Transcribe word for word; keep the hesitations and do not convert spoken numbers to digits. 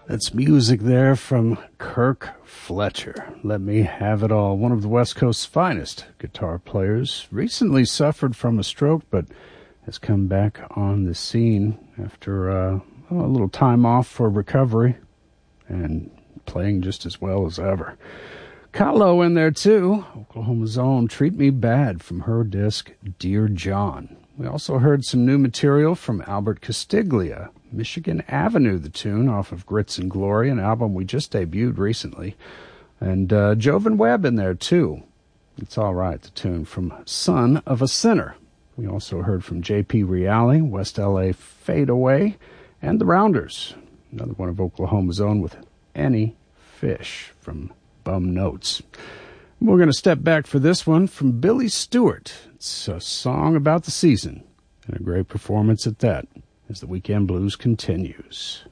That's music there from Kirk Fletcher. Let Me Have It All. One of the West Coast's finest guitar players. Recently suffered from a stroke, but has come back on the scene after uh, a little time off for recovery and playing just as well as ever. Kahlo in there, too. Oklahoma's own Treat Me Bad from her disc, Dear John. We also heard some new material from Albert Castiglia. Michigan Avenue, the tune, off of Grits and Glory, an album we just debuted recently. And uh, Jovan Webb in there, too. It's All Right, the tune from Son of a Sinner. We also heard from J P Reale, West L A Fade Away, and The Rounders, another one of Oklahoma's own with Any Fish from Bum Notes. We're going to step back for this one from Billy Stewart. It's a song about the season, and a great performance at that, as the Weekend Blues continues.